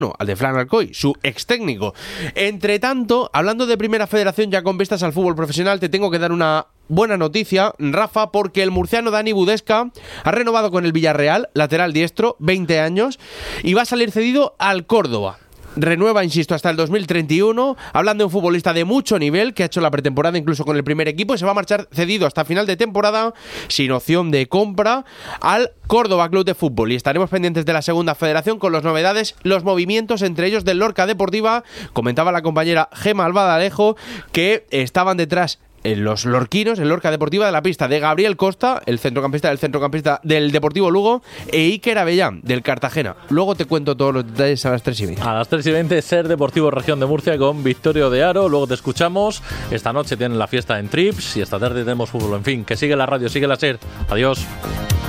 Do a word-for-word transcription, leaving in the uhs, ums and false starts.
No, al de Fran Alcoy, su ex técnico. Entre tanto, hablando de Primera Federación ya con vistas al fútbol profesional, te tengo que dar una buena noticia, Rafa, porque el murciano Dani Budesca ha renovado con el Villarreal, lateral diestro, veinte años, y va a salir cedido al Córdoba. Renueva, insisto, hasta el dos mil treinta y uno, hablando de un futbolista de mucho nivel que ha hecho la pretemporada incluso con el primer equipo y se va a marchar cedido hasta final de temporada sin opción de compra al Córdoba Club de Fútbol. Y estaremos pendientes de la Segunda Federación con las novedades, los movimientos, entre ellos del Lorca Deportiva. Comentaba la compañera Gema Albadalejo que estaban detrás en los lorquinos, en Lorca Deportiva, de la pista de Gabriel Costa, el centrocampista del centrocampista del Deportivo Lugo, e Iker Avellán, del Cartagena. Luego te cuento todos los detalles a las tres y veinte. A las tres y veinte, Ser Deportivo Región de Murcia con Victorio de Aro. Luego te escuchamos. Esta noche tienen la fiesta en Trips y esta tarde tenemos fútbol. En fin, que sigue la radio, sigue la Ser. Adiós.